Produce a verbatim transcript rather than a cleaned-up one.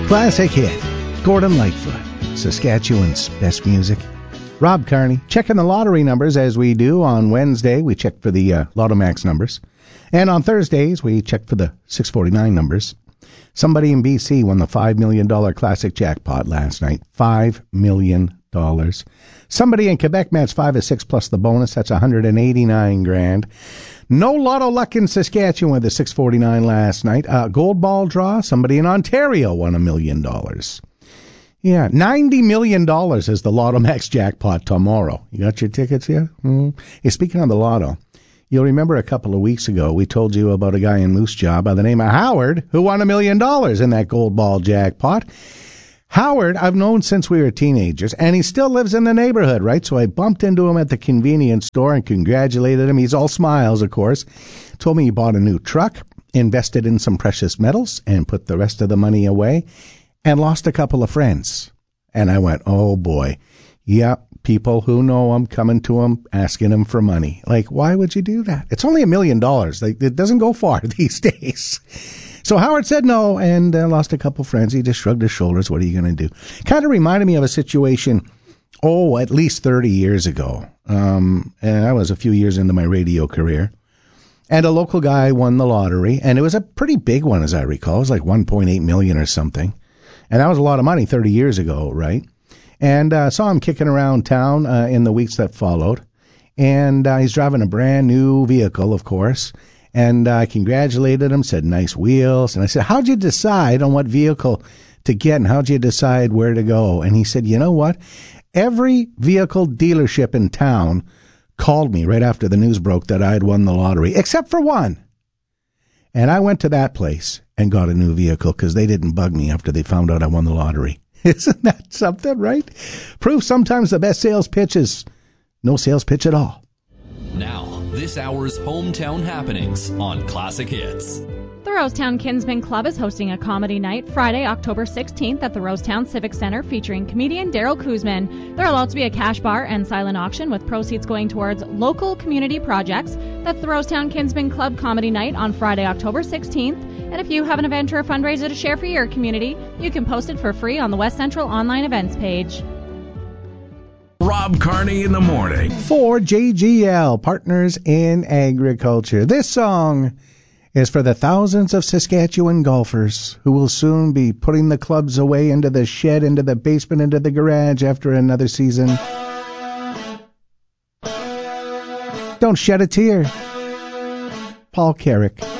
Classic hit. Gordon Lightfoot, Saskatchewan's best music. Rob Carney, checking the lottery numbers as we do on Wednesday. We check for the uh, Lotto Max numbers. And on Thursdays, we check for the six forty-nine numbers. Somebody in B C won the five million dollars classic jackpot last night. five million dollars. Somebody in Quebec matched five or six plus the bonus. That's one hundred eighty-nine grand. No lotto luck in Saskatchewan with the six forty-nine last night. Uh, gold ball draw. Somebody in Ontario won a million dollars. Yeah, ninety million dollars is the Lotto Max jackpot tomorrow. You got your tickets yet? Mm-hmm. Hey, speaking of the Lotto, you'll remember a couple of weeks ago we told you about a guy in Moose Jaw by the name of Howard who won a million dollars in that gold ball jackpot. Howard, I've known since we were teenagers, and he still lives in the neighborhood, right? So I bumped into him at the convenience store and congratulated him. He's all smiles, of course. Told me he bought a new truck, invested in some precious metals, and put the rest of the money away, and lost a couple of friends. And I went, oh boy. Yeah, people who know him coming to him, asking him for money. Like, why would you do that? It's only a million dollars. Like, it doesn't go far these days. So Howard said no and uh, lost a couple friends. He just shrugged his shoulders. What are you going to do? Kind of reminded me of a situation, oh, at least thirty years ago. Um, and I was a few years into my radio career. And a local guy won the lottery. And it was a pretty big one, as I recall. It was like one point eight million dollars or something. And that was a lot of money thirty years ago, right? And uh, saw him kicking around town uh, in the weeks that followed. And uh, he's driving a brand new vehicle, of course. And I uh, congratulated him, said nice wheels. And I said, how'd you decide on what vehicle to get and how'd you decide where to go? And he said, you know what? Every vehicle dealership in town called me right after the news broke that I had won the lottery, except for one. And I went to that place and got a new vehicle because they didn't bug me after they found out I won the lottery. Isn't that something, right? Proof sometimes the best sales pitch is no sales pitch at all. Now, this hour's hometown happenings on Classic Hits. The Rosetown Kinsmen Club is hosting a comedy night Friday, October sixteenth at the Rosetown Civic Center featuring comedian Daryl Kuzman. There will also be a cash bar and silent auction with proceeds going towards local community projects. That's the Rosetown Kinsmen Club comedy night on Friday, October sixteenth. And if you have an event or a fundraiser to share for your community, you can post it for free on the West Central online events page. Rob Carney in the morning. For J G L, Partners in Agriculture. This song is for the thousands of Saskatchewan golfers who will soon be putting the clubs away into the shed, into the basement, into the garage after another season. Don't shed a tear. Paul Carrick.